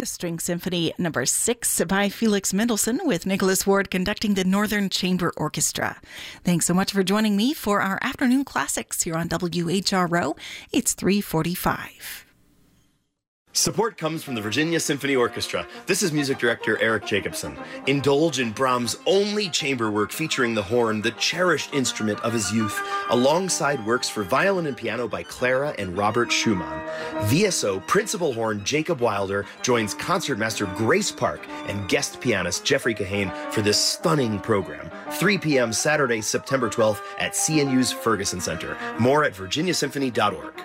The String Symphony No. 6 by Felix Mendelssohn, with Nicholas Ward conducting the Northern Chamber Orchestra. Thanks so much for joining me for our afternoon classics here on WHRO. It's 3:45. Support comes from the Virginia Symphony Orchestra. This is music director Eric Jacobson. Indulge in Brahms' only chamber work featuring the horn, the cherished instrument of his youth, alongside works for violin and piano by Clara and Robert Schumann. VSO principal horn Jacob Wilder joins concertmaster Grace Park and guest pianist Jeffrey Kahane for this stunning program. 3 p.m. Saturday, September 12th at CNU's Ferguson Center. More at virginiasymphony.org.